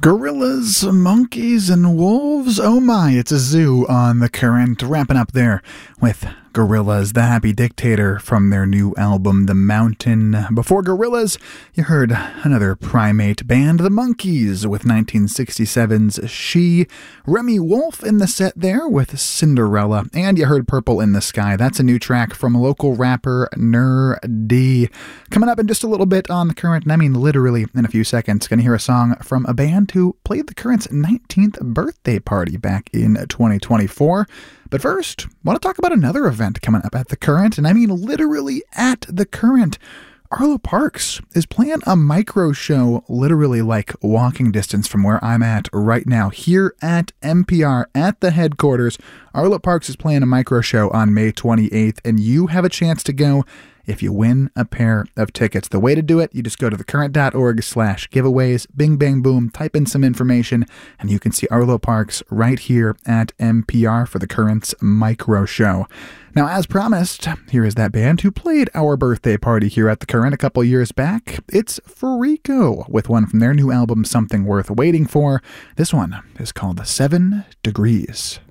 Gorillas, monkeys, and wolves. Oh my, it's a zoo on The Current. Wrapping up there with Gorillaz, The Happy Dictator from their new album, The Mountain. Before Gorillaz, you heard another primate band, The Monkees, with 1967's She. Remy Wolf in the set there with Cinderella. And you heard Purple in the Sky. That's a new track from local rapper Nur D. Coming up in just a little bit on The Current, and I mean literally in a few seconds, going to hear a song from a band who played The Current's 19th birthday party back in 2024. But first, I want to talk about another event coming up at The Current, and I mean literally at The Current. Arlo Parks is playing a micro show literally like walking distance from where I'm at right now here at NPR at the headquarters. Arlo Parks is playing a micro show on May 28th, and you have a chance to go if you win a pair of tickets. The way to do it, you just go to thecurrent.org/giveaways, bing bang boom, type in some information, and you can see Arlo Parks right here at NPR for The Current's micro show. Now, as promised, here is that band who played our birthday party here at The Current a couple years back. It's Freako, with one from their new album, Something Worth Waiting For. This one is called 7 Degrees.